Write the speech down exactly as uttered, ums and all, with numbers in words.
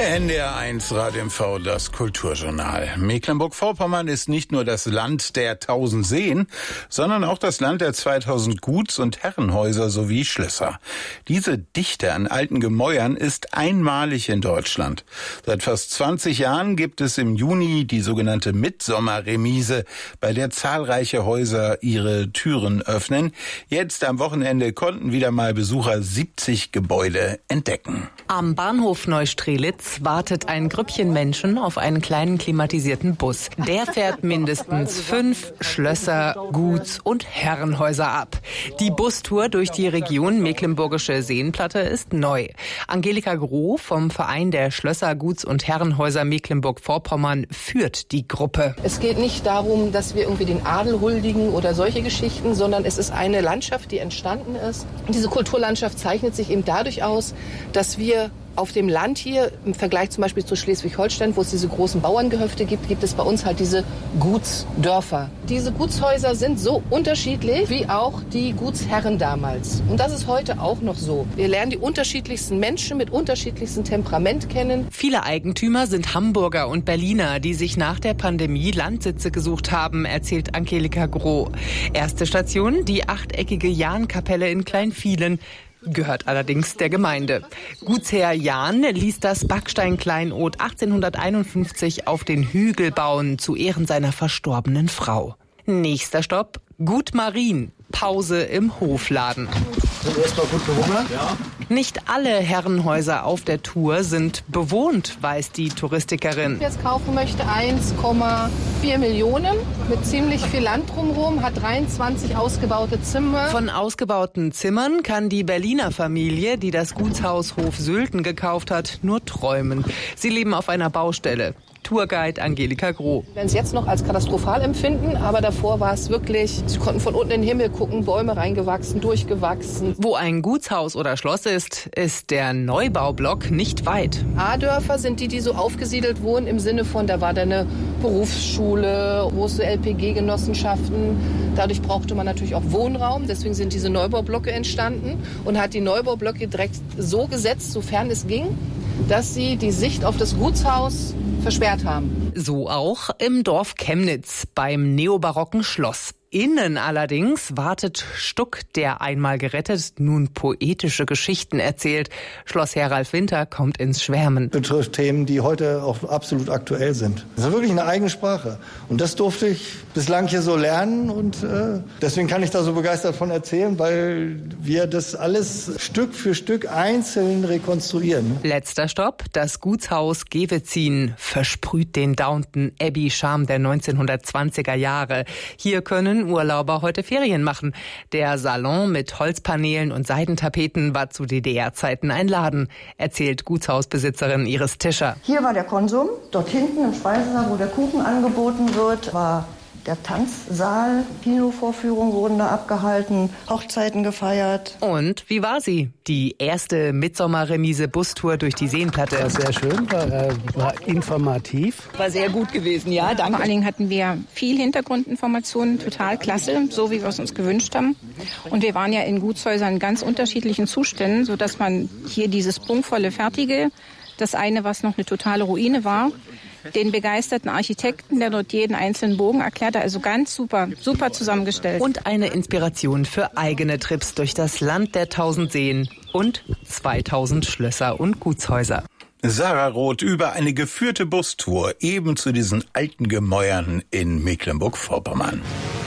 N D R eins Radio M V, das Kulturjournal. Mecklenburg-Vorpommern ist nicht nur das Land der tausend Seen, sondern auch das Land der zweitausend Guts- und Herrenhäuser sowie Schlösser. Diese Dichte an alten Gemäuern ist einmalig in Deutschland. Seit fast zwanzig Jahren gibt es im Juni die sogenannte Mitsommerremise, bei der zahlreiche Häuser ihre Türen öffnen. Jetzt am Wochenende konnten wieder mal Besucher siebzig Gebäude entdecken. Am Bahnhof Neustrelitz wartet ein Grüppchen Menschen auf einen kleinen klimatisierten Bus. Der fährt mindestens fünf Schlösser, Guts- und Herrenhäuser ab. Die Bustour durch die Region Mecklenburgische Seenplatte ist neu. Angelika Groh vom Verein der Schlösser, Guts- und Herrenhäuser Mecklenburg-Vorpommern führt die Gruppe. Es geht nicht darum, dass wir irgendwie den Adel huldigen oder solche Geschichten, sondern es ist eine Landschaft, die entstanden ist. Und diese Kulturlandschaft zeichnet sich eben dadurch aus, dass wir auf dem Land hier, im Vergleich zum Beispiel zu Schleswig-Holstein, wo es diese großen Bauerngehöfte gibt, gibt es bei uns halt diese Gutsdörfer. Diese Gutshäuser sind so unterschiedlich wie auch die Gutsherren damals. Und das ist heute auch noch so. Wir lernen die unterschiedlichsten Menschen mit unterschiedlichstem Temperament kennen. Viele Eigentümer sind Hamburger und Berliner, die sich nach der Pandemie Landsitze gesucht haben, erzählt Angelika Groh. Erste Station, die achteckige Jahnkapelle in Kleinvielen. Gehört allerdings der Gemeinde. Gutsherr Jahn ließ das Backsteinkleinod achtzehnhunderteinundfünfzig auf den Hügel bauen, zu Ehren seiner verstorbenen Frau. Nächster Stopp, Gut Marien. Pause im Hofladen. Sind erstmal gut gehungert? Ja. Nicht alle Herrenhäuser auf der Tour sind bewohnt, weiß die Touristikerin. Wer jetzt kaufen möchte, eins Komma vier Millionen mit ziemlich viel Land drumherum, hat dreiundzwanzig ausgebaute Zimmer. Von ausgebauten Zimmern kann die Berliner Familie, die das Gutshaus Hof Sülten gekauft hat, nur träumen. Sie leben auf einer Baustelle. Tourguide Angelika Groh. Wir werden es jetzt noch als katastrophal empfinden, aber davor war es wirklich, sie konnten von unten in den Himmel gucken, Bäume reingewachsen, durchgewachsen. Wo ein Gutshaus oder Schloss ist, ist der Neubaublock nicht weit. A-Dörfer sind die, die so aufgesiedelt wurden, im Sinne von, da war da eine Berufsschule, große L P G-Genossenschaften. Dadurch brauchte man natürlich auch Wohnraum, deswegen sind diese Neubaublocke entstanden und hat die Neubaublöcke direkt so gesetzt, sofern es ging, dass sie die Sicht auf das Gutshaus versperrt haben. So auch im Dorf Chemnitz beim neobarocken Schloss. Innen allerdings wartet Stuck, der einmal gerettet, nun poetische Geschichten erzählt. Schlossherr Ralf Winter kommt ins Schwärmen. Betrifft Themen, die heute auch absolut aktuell sind. Das ist wirklich eine eigene Sprache. Und das durfte ich bislang hier so lernen. Und äh, deswegen kann ich da so begeistert von erzählen, weil wir das alles Stück für Stück einzeln rekonstruieren. Letzter Stopp, das Gutshaus Gevezin versprüht den Downton Abbey-Charme der neunzehnhundertzwanziger Jahre. Hier können Urlauber heute Ferien machen. Der Salon mit Holzpaneelen und Seidentapeten war zu D D R-Zeiten ein Laden, erzählt Gutshausbesitzerin Iris Tischer. Hier war der Konsum, dort hinten im Speisesaal, wo der Kuchen angeboten wird, war der Tanzsaal. Kinovorführungen wurden da abgehalten, Hochzeiten gefeiert. Und wie war sie? Die erste Mitsommerremise-Bustour durch die Seenplatte. War sehr schön, war, äh, war informativ. War sehr gut gewesen, ja, danke. Vor allen Dingen hatten wir viel Hintergrundinformationen, total klasse, so wie wir es uns gewünscht haben. Und wir waren ja in Gutshäusern in ganz unterschiedlichen Zuständen, sodass man hier dieses prunkvolle Fertige, das eine, was noch eine totale Ruine war, den begeisterten Architekten, der dort jeden einzelnen Bogen erklärte. Also ganz super, super zusammengestellt. Und eine Inspiration für eigene Trips durch das Land der tausend Seen und zweitausend Schlösser und Gutshäuser. Sarah Roth über eine geführte Bustour eben zu diesen alten Gemäuern in Mecklenburg-Vorpommern.